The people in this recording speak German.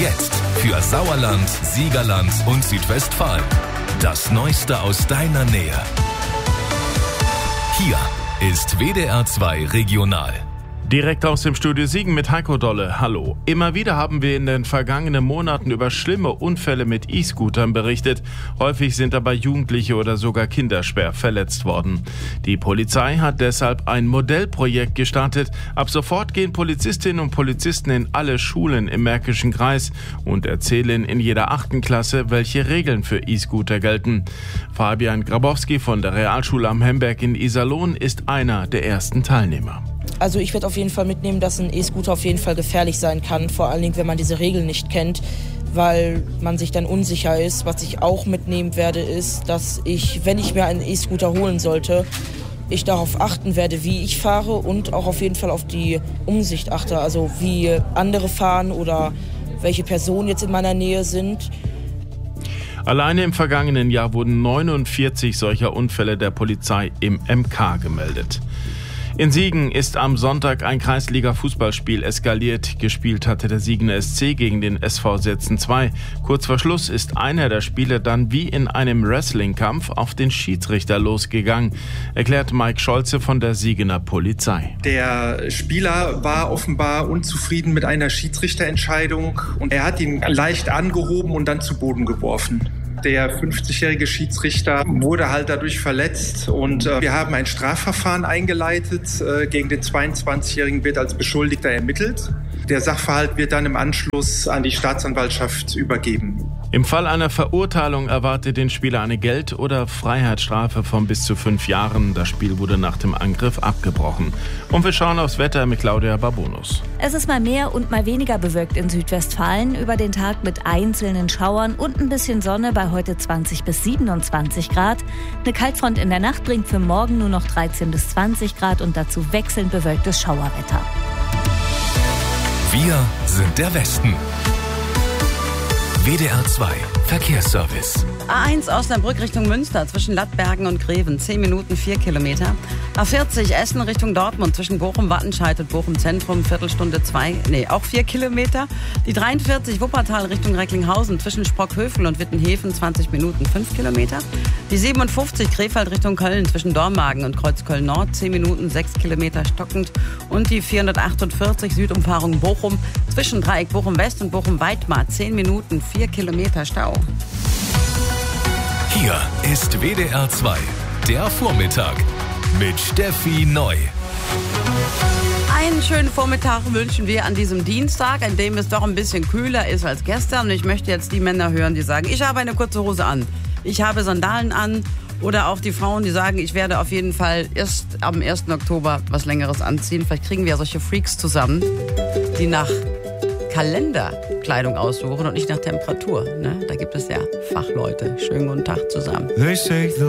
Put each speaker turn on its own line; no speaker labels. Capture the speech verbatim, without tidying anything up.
Jetzt für Sauerland, Siegerland und Südwestfalen. Das Neueste aus deiner Nähe. Hier ist W D R zwei Regional.
Direkt aus dem Studio Siegen mit Heiko Dolle. Hallo. Immer wieder haben wir in den vergangenen Monaten über schlimme Unfälle mit E-Scootern berichtet. Häufig sind dabei Jugendliche oder sogar Kinder schwer verletzt worden. Die Polizei hat deshalb ein Modellprojekt gestartet. Ab sofort gehen Polizistinnen und Polizisten in alle Schulen im Märkischen Kreis und erzählen in jeder achten Klasse, welche Regeln für E-Scooter gelten. Fabian Grabowski von der Realschule am Hemberg in Iserlohn ist einer der ersten Teilnehmer.
Also ich werde auf jeden Fall mitnehmen, dass ein E-Scooter auf jeden Fall gefährlich sein kann, vor allen Dingen, wenn man diese Regeln nicht kennt, weil man sich dann unsicher ist. Was ich auch mitnehmen werde, ist, dass ich, wenn ich mir einen E-Scooter holen sollte, ich darauf achten werde, wie ich fahre und auch auf jeden Fall auf die Umsicht achte, also wie andere fahren oder welche Personen jetzt in meiner Nähe sind.
Alleine im vergangenen Jahr wurden neunundvierzig solcher Unfälle der Polizei im M K gemeldet. In Siegen ist am Sonntag ein Kreisliga-Fußballspiel eskaliert. Gespielt hatte der Siegener S C gegen den S V Setzen zwei. Kurz vor Schluss ist einer der Spieler dann wie in einem Wrestling-Kampf auf den Schiedsrichter losgegangen, erklärt Mike Scholze von der Siegener Polizei.
Der Spieler war offenbar unzufrieden mit einer Schiedsrichterentscheidung und er hat ihn leicht angehoben und dann zu Boden geworfen. Der fünfzigjährige Schiedsrichter wurde halt dadurch verletzt und äh, wir haben ein Strafverfahren eingeleitet. Äh, gegen den zweiundzwanzigjährigen wird als Beschuldigter ermittelt. Der Sachverhalt wird dann im Anschluss an die Staatsanwaltschaft übergeben.
Im Fall einer Verurteilung erwartet den Spieler eine Geld- oder Freiheitsstrafe von bis zu fünf Jahren. Das Spiel wurde nach dem Angriff abgebrochen. Und wir schauen aufs Wetter mit Claudia Babonus.
Es ist mal mehr und mal weniger bewölkt in Südwestfalen. Über den Tag mit einzelnen Schauern und ein bisschen Sonne bei heute zwanzig bis siebenundzwanzig Grad. Eine Kaltfront in der Nacht bringt für morgen nur noch dreizehn bis zwanzig Grad und dazu wechselnd bewölktes Schauerwetter.
Wir sind der Westen. W D R zwei Verkehrsservice.
A eins Osnabrück Richtung Münster zwischen Lattbergen und Greven, zehn Minuten, vier Kilometer. A vierzig Essen Richtung Dortmund zwischen Bochum-Wattenscheid und Bochum-Zentrum, Viertelstunde zwei, nee, auch vier Kilometer. Die dreiundvierzig Wuppertal Richtung Recklinghausen zwischen Sprockhövel und Wittenhefen, zwanzig Minuten, fünf Kilometer. Die siebenundfünfzig Krefeld Richtung Köln zwischen Dormagen und Kreuzköln-Nord, zehn Minuten, sechs Kilometer stockend. Und die vierhundertachtundvierzig Südumfahrung Bochum zwischen Dreieck Bochum-West und Bochum-Weidmar, zehn Minuten, vier Kilometer Stau.
Hier ist W D R zwei, der Vormittag mit Steffi Neu.
Einen schönen Vormittag wünschen wir an diesem Dienstag, an dem es doch ein bisschen kühler ist als gestern. Und ich möchte jetzt die Männer hören, die sagen, ich habe eine kurze Hose an, ich habe Sandalen an. Oder auch die Frauen, die sagen, ich werde auf jeden Fall erst am ersten Oktober was Längeres anziehen. Vielleicht kriegen wir ja solche Freaks zusammen, die nach Kalenderkleidung aussuchen und nicht nach Temperatur. Ne? Da gibt es ja Fachleute. Schönen guten Tag zusammen.